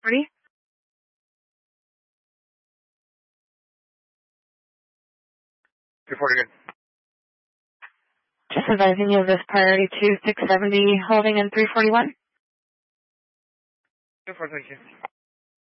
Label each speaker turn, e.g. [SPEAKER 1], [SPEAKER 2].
[SPEAKER 1] Ready?
[SPEAKER 2] Reporting in.
[SPEAKER 1] Just advising you of this priority 2670 holding in 341.
[SPEAKER 2] 2-4, thank you.